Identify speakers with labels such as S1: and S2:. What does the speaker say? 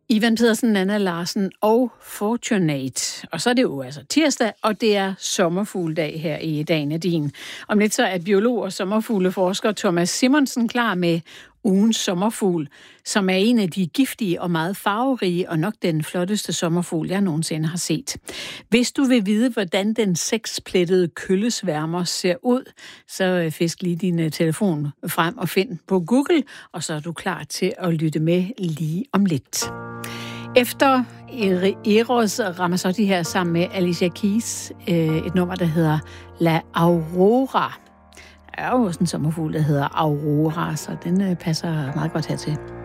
S1: Ivan Pedersen, Anna Larsen og Fortunate. Og så er det jo altså tirsdag, og det er sommerfugledag her i Dagen er din. Om lidt så er biolog og sommerfugleforsker Thomas Simonsen klar med ugens sommerfugl, som er en af de giftige og meget farverige og nok den flotteste sommerfugl, jeg nogensinde har set. Hvis du vil vide, hvordan den seksplettede køllesværmer ser ud, så fisk lige din telefon frem og find på Google, og så er du klar til at lytte med lige om lidt. Efter Eros Ramazzotti her sammen med Alicia Keys, et nummer, der hedder La Aurora. Der er jo også en sommerfugl, der hedder Aurora, så den passer meget godt hertil.